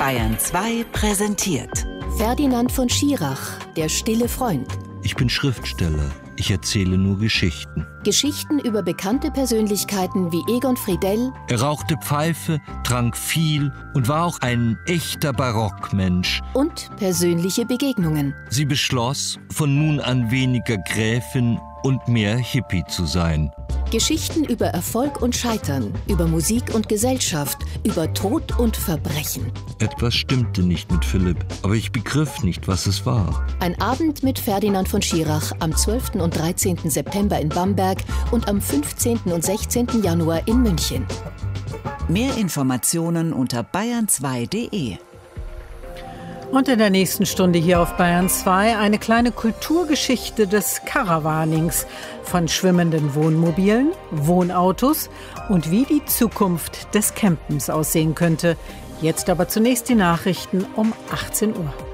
Bayern 2 präsentiert Ferdinand von Schirach, der stille Freund. Ich bin Schriftsteller. Ich erzähle nur Geschichten. Geschichten über bekannte Persönlichkeiten wie Egon Friedell. Er rauchte Pfeife, trank viel und war auch ein echter Barockmensch. Und persönliche Begegnungen. Sie beschloss, von nun an weniger Gräfin und mehr Hippie zu sein. Geschichten über Erfolg und Scheitern, über Musik und Gesellschaft, über Tod und Verbrechen. Etwas stimmte nicht mit Philipp, aber ich begriff nicht, was es war. Ein Abend mit Ferdinand von Schirach am 12. und 13. September in Bamberg und am 15. und 16. Januar in München. Mehr Informationen unter bayern2.de. Und in der nächsten Stunde hier auf Bayern 2 eine kleine Kulturgeschichte des Caravanings, von schwimmenden Wohnmobilen, Wohnautos und wie die Zukunft des Campens aussehen könnte. Jetzt aber zunächst die Nachrichten um 18 Uhr.